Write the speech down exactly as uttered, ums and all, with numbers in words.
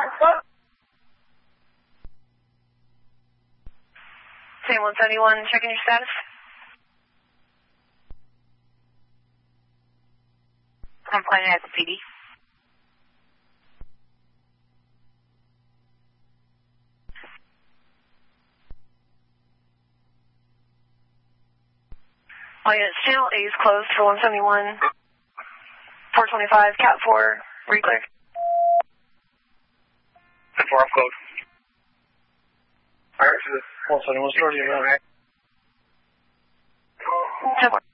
Sam one seventy-one, checking your status. I'm playing at the P D. Oh yeah, channel A is closed for one seventy-one. four twenty-five, cat four, re-clear. cat four, I'm closed. Alright, so this one seventy-one starting around. ten four.